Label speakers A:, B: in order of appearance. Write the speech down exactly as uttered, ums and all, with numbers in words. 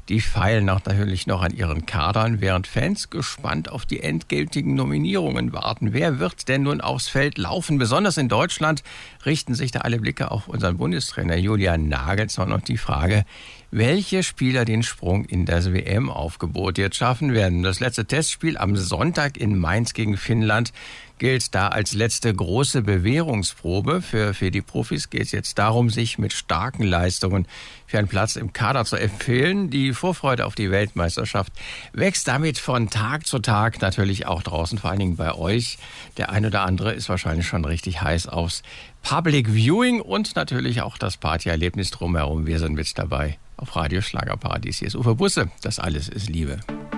A: Die feilen auch natürlich noch an ihren Kadern, während Fans gespannt auf die endgültigen Nominierungen warten. Wer wird denn nun aufs Feld laufen? Besonders in Deutschland richten sich da alle Blicke auf unseren Bundestrainer Julian Nagelsmann und die Frage, welche Spieler den Sprung in das W M-Aufgebot jetzt schaffen werden. Das letzte Testspiel am Sonntag in Mainz gegen Finnland gilt da als letzte große Bewährungsprobe. Für, für die Profis geht es jetzt darum, sich mit starken Leistungen für einen Platz im Kader zu empfehlen. Die Vorfreude auf die Weltmeisterschaft wächst damit von Tag zu Tag, natürlich auch draußen, vor allen Dingen bei euch. Der ein oder andere ist wahrscheinlich schon richtig heiß aufs Public Viewing und natürlich auch das Partyerlebnis drumherum. Wir sind mit dabei auf Radio Schlagerparadies. Hier ist Uwe Busse. Das alles ist Liebe.